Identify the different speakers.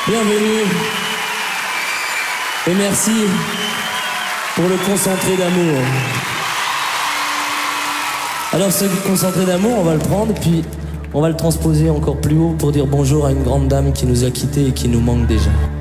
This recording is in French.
Speaker 1: Bienvenue. Et merci pour le concentré d'amour. Alors ce concentré d'amour, on va le prendre, puis on va le transposer encore plus haut pour dire bonjour à une grande dame qui nous a quittés et qui nous manque déjà.